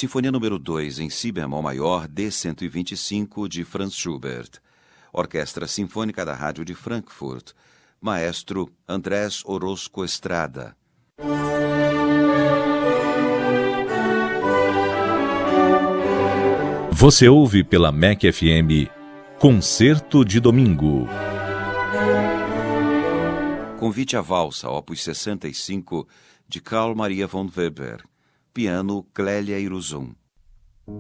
Sinfonia número 2 em si bemol maior, D125, de Franz Schubert. Orquestra Sinfônica da Rádio de Frankfurt. Maestro Andrés Orozco Estrada. Você ouve pela MEC FM Concerto de Domingo. Convite à Valsa, opus 65, de Carl Maria von Weber. Piano, Clélia Iruzum.